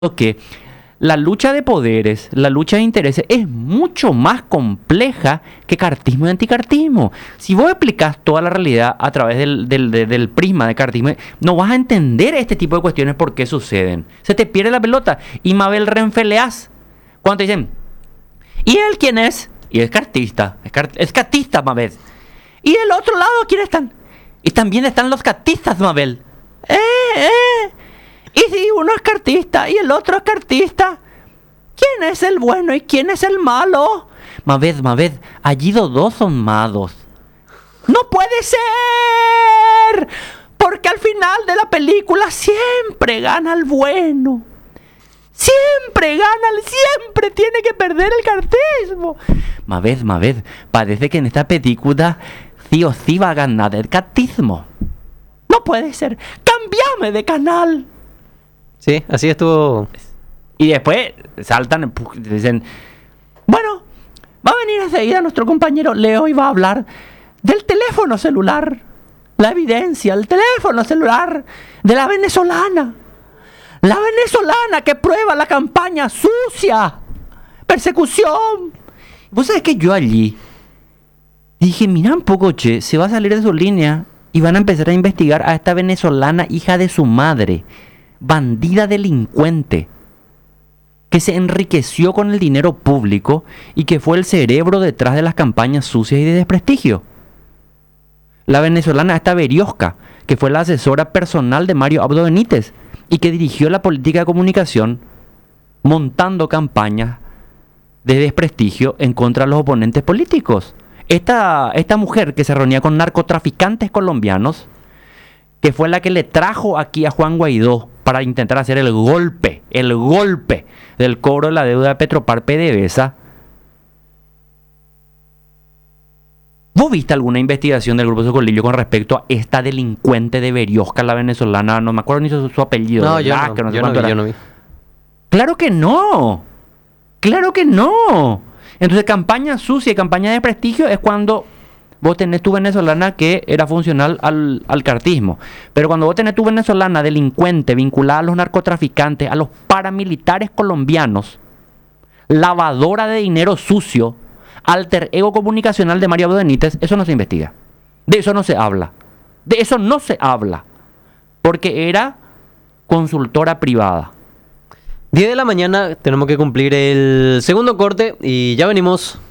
que la lucha de poderes, la lucha de intereses es mucho más compleja que cartismo y anticartismo. Si vos explicás toda la realidad a través del prisma de cartismo, no vas a entender este tipo de cuestiones por qué suceden. Se te pierde la pelota. Y Mabel Renfeleás, cuando te dicen, ¿y él quién es? Y es cartista, es catista, Mabel. ¿Y del otro lado quiénes están? Y también están los catistas, Mabel. Y si uno es cartista y el otro es cartista, ¿quién es el bueno y quién es el malo? Maved, allí los dos son malos. ¡No puede ser! Porque al final de la película siempre gana el bueno. Siempre tiene que perder el cartismo. Maved, parece que en esta película sí o sí va a ganar el cartismo. No puede ser. ¡Cámbiame de canal! Sí, así estuvo. Y después saltan, dicen, bueno, va a venir enseguida nuestro compañero Leo y va a hablar del teléfono celular. La evidencia, el teléfono celular de la venezolana. La venezolana que prueba la campaña sucia. Persecución. Vos sabés que yo allí dije, mira un poco, che, se va a salir de su línea y van a empezar a investigar a esta venezolana hija de su madre. Bandida delincuente, que se enriqueció con el dinero público y que fue el cerebro detrás de las campañas sucias y de desprestigio. La venezolana esta Berioska, que fue la asesora personal de Mario Abdo Benítez y que dirigió la política de comunicación montando campañas de desprestigio en contra de los oponentes políticos. Esta mujer que se reunía con narcotraficantes colombianos, que fue la que le trajo aquí a Juan Guaidó para intentar hacer el golpe del cobro de la deuda de Petropar PDVSA. ¿Vos viste alguna investigación del Grupo Socolillo con respecto a esta delincuente de Berioska, la venezolana? No me acuerdo ni su apellido. No, yo no vi. ¡Claro que no! ¡Claro que no! Entonces, campaña sucia y campaña de prestigio es cuando vos tenés tu venezolana que era funcional al cartismo. Pero cuando vos tenés tu venezolana delincuente vinculada a los narcotraficantes, a los paramilitares colombianos, lavadora de dinero sucio, alter ego comunicacional de Mario Abdo Benítez, eso no se investiga. De eso no se habla. De eso no se habla. Porque era consultora privada. 10 de la mañana, tenemos que cumplir el segundo corte y ya venimos.